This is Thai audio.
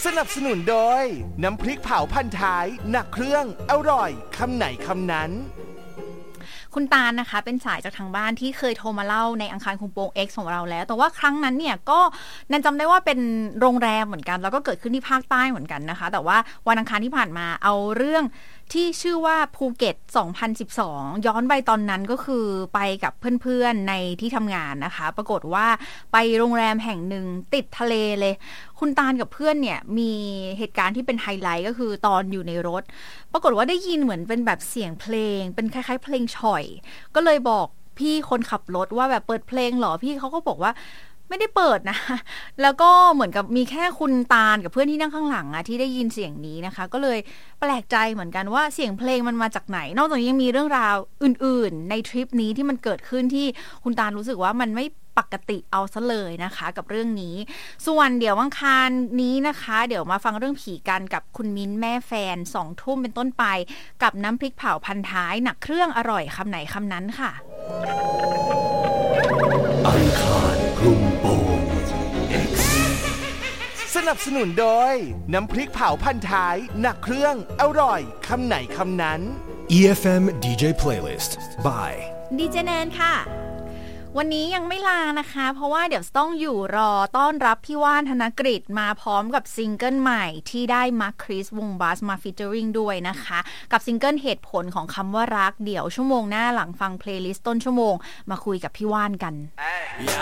สนับสนุนโดยน้ำพริกเผาพันท้ายหนักเครื่องอร่อยคำไหนคำนั้นคุณตาลนะคะเป็นสายจากทางบ้านที่เคยโทรมาเล่าในอังคารคุงโปง X ของเราแล้วแต่ว่าครั้งนั้นเนี่ยก็นันจำได้ว่าเป็นโรงแรมเหมือนกันแล้วก็เกิดขึ้นที่ภาคใต้เหมือนกันนะคะแต่ว่าวันอังคารที่ผ่านมาเอาเรื่องที่ชื่อว่าภูเก็ต2012ย้อนไปตอนนั้นก็คือไปกับเพื่อนๆในที่ทำงานนะคะปรากฏว่าไปโรงแรมแห่งหนึ่งติดทะเลเลยคุณตาลกับเพื่อนเนี่ยมีเหตุการณ์ที่เป็นไฮไลท์ก็คือตอนอยู่ในรถปรากฏว่าได้ยินเหมือนเป็นแบบเสียงเพลงเป็นคล้ายๆเพลงฉ่อยก็เลยบอกพี่คนขับรถว่าแบบเปิดเพลงเหรอพี่เขาก็บอกว่าไม่ได้เปิดนะแล้วก็เหมือนกับมีแค่คุณตาลกับเพื่อนที่นั่งข้างหลังอะที่ได้ยินเสียงนี้นะคะก็เลยแปลกใจเหมือนกันว่าเสียงเพลงมันมาจากไหนนอกจากนี้ยังมีเรื่องราวอื่นๆในทริปนี้ที่มันเกิดขึ้นที่คุณตาลรู้สึกว่ามันไม่ปกติเอาซะเลยนะคะกับเรื่องนี้ส่วนเดี๋ยววันอังคารนี้นะคะเดี๋ยวมาฟังเรื่องผีกันกับคุณมิ้นแม่แฟน20:00 นเป็นต้นไปกับน้ำพริกเผาพันท้ายหนักเครื่องอร่อยคำไหนคำนั้นค่ะอังคารกรุงโปง X สนับสนุนโดยน้ำพริกเผาพันท้ายหนักเครื่องอร่อยคำไหนคำนั้น EFM DJ Playlist by ดีเจแนนค่ะวันนี้ยังไม่ลานะคะเพราะว่าเดี๋ยวต้องอยู่รอต้อนรับพี่ว่านธนกฤษมาพร้อมกับซิงเกิลใหม่ที่ได้มาร์คคริสวงบัสมาฟีเจอริงด้วยนะคะกับซิงเกิลเหตุผลของคำว่ารักเดี๋ยวชั่วโมงหน้าหลังฟังเพลย์ลิสต์ต้นชั่วโมงมาคุยกับพี่ว่านกัน